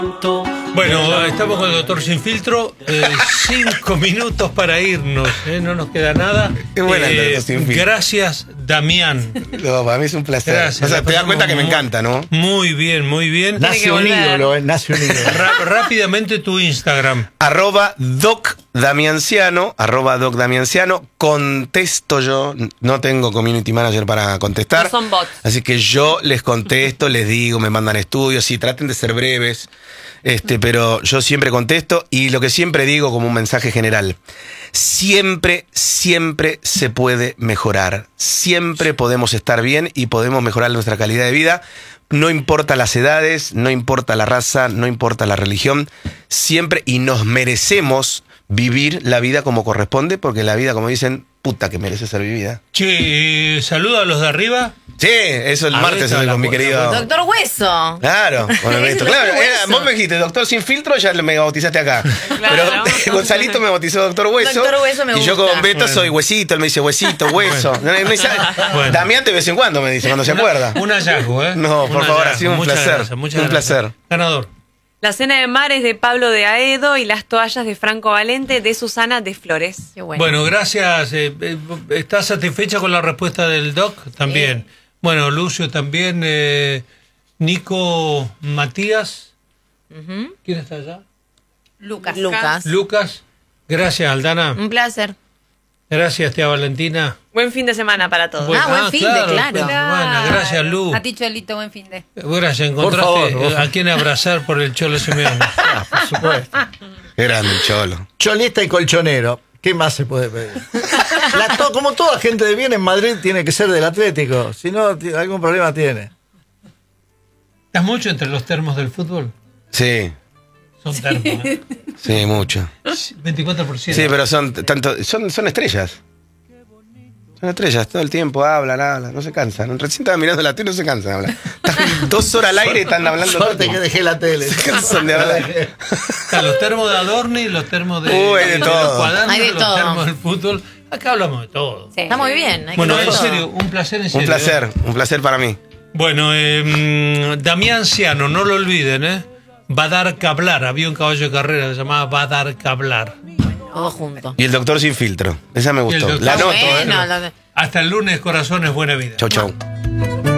Bueno, estamos con el doctor Sin Filtro. 5 minutos para irnos, no nos queda nada. Qué buena el doctor Sin Filtro. Gracias, Damián. No, para mí es un placer. Gracias. O sea, te das cuenta que me encanta, ¿no? Muy bien, muy bien. Nace un ídolo, nace un ídolo. Rápidamente tu Instagram. @DocDamianciano, @DocDamianciano. Contesto yo, no tengo community manager para contestar. No son bots. Así que yo les contesto, les digo, me mandan estudios, sí, traten de ser breves. Pero yo siempre contesto y lo que siempre digo como un mensaje general, siempre se puede mejorar, siempre podemos estar bien y podemos mejorar nuestra calidad de vida, no importa las edades, no importa la raza, no importa la religión, siempre, y nos merecemos vivir la vida como corresponde, porque la vida, como dicen, puta que merece ser vivida. Che, saluda a los de arriba. Sí, eso el martes con mi querido... Doctor Hueso. Claro, bueno, Es esto, el claro, Doctor Hueso. vos me dijiste Doctor Sin Filtro, ya me bautizaste acá. Claro. Pero Gonzalito me bautizó Doctor Hueso. Doctor Hueso me y yo gusta. con Beto soy Huesito, él me dice Huesito, Hueso. Me dice, Bueno. Damián de vez en cuando me dice, cuando se acuerda. Un hallazgo, ¿eh? No, por Un favor, hallazgo. ha sido un Muchas placer. gracias, muchas Un gracias. placer. Ganador. La cena de mar es de Pablo de Aedo y las toallas de Franco Valente de Susana de Flores. Qué bueno. Bueno, gracias. ¿Estás satisfecha con la respuesta del doc? También. Bueno, Lucio también. Nico Matías. ¿Quién está allá? Lucas. Lucas. Gracias, Aldana. Un placer. Gracias, tía Valentina. Buen fin de semana para todos. Buen fin de, claro. Bueno, gracias, Lu. A ti, Cholito, buen fin de. Gracias, encontraste a quien abrazar por el Cholo Simeone. Por supuesto. Grande el Cholo. Cholista y colchonero. ¿Qué más se puede pedir? Como toda gente de bien en Madrid tiene que ser del Atlético. Si no, algún problema tiene. ¿Estás mucho entre los termos del fútbol? Sí, Son termos, ¿eh? sí, mucho. 24%. Sí, pero son estrellas. Son estrellas, todo el tiempo hablan, no se cansan. Recién estaban mirando la tele, no se cansan de hablar. Están 2 horas al aire y están hablando. Suerte que dejé la tele. Se cansan de hablar. Están los termos de Adorni, los termos de, Hay de los todo. cuadernos, Hay de los todo. termos del fútbol. Acá hablamos de todo. Sí. Está muy bien. hay que Bueno, ver en todo. serio, un placer en serio. Un placer para mí. Bueno, Damián Ciano, no lo olviden, ¿eh? Badar Cablar, había un caballo de carrera que se llamaba Badar Cablar. Todo junto. Y el Doctor Sin Filtro, esa me Y el gustó. doctor- La anoto, Bueno, Hasta el lunes, corazones, buena vida. Chau, chau.